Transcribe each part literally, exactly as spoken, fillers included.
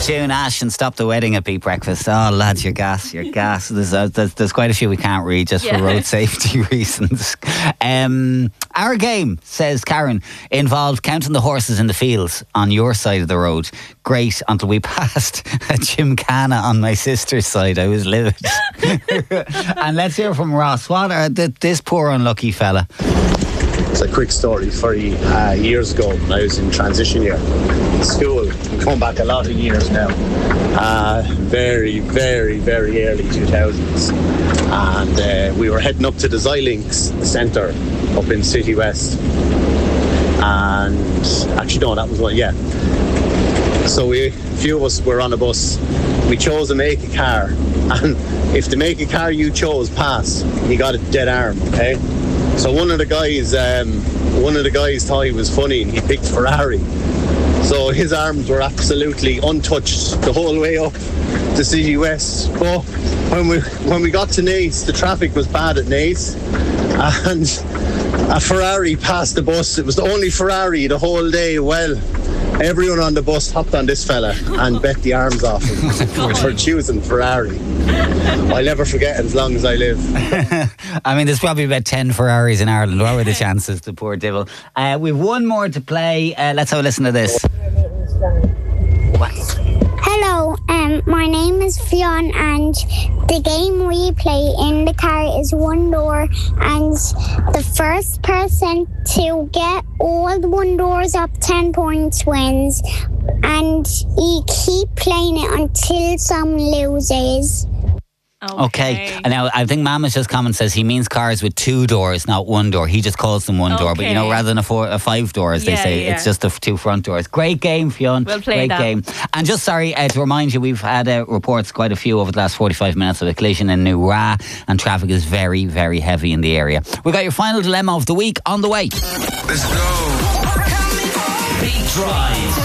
tune, Ash, and Stop the Wedding at Beat Breakfast. Oh, lads, you're gas, you're gas. There's, uh, there's, there's quite a few we can't read just yeah. for road safety reasons. Um, our game, says Karen, involved counting the horses in the fields on your side of the road. Great, until we passed a gymkhana on my sister's side. I was livid. And let's hear from Ross. What are the, this poor unlucky fella? It's a quick story. Forty uh, years ago, when I was in transition year school. I'm going back a lot of years now. Uh, very, very, very early two thousands. And uh, we were heading up to the Xilinx Centre up in City West. And actually, no, that was one, yeah. So we, a few of us were on a bus. We chose to make a car. And if the make a car you chose passed, you got a dead arm, okay? So one of the guys, um, one of the guys thought he was funny and he picked Ferrari. So his arms were absolutely untouched the whole way up to City West. But when we when we got to Naas, the traffic was bad at Naas, and a Ferrari passed the bus. It was the only Ferrari the whole day. Well, everyone on the bus hopped on this fella and bet the arms off him for, for choosing Ferrari. I'll never forget it as long as I live. I mean, there's probably about ten Ferraris in Ireland. What were the chances, the poor devil? Uh, we've one more to play. Uh, let's have a listen to this. What? Hello, um, my name is Fionn, and the game we play in the car is one door, and the first person to get all the one doors up ten points wins, and you keep playing it until someone loses. Okay. okay. And now I think Mama's just comment says he means cars with two doors, not one door. He just calls them one okay. door. But you know, rather than a, four, a five doors, yeah, they say yeah. it's just the two front doors. Great game, Fionn. We'll play Great that. game. And just sorry uh, to remind you, we've had uh, reports, quite a few over the last forty-five minutes of a collision in New Ra, and traffic is very, very heavy in the area. We got your final dilemma of the week on the way. Let's go. Beat Drive.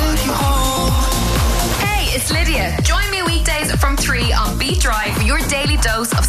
Hey, it's Lydia. Join me weekdays from three on Beat Drive for your daily dose of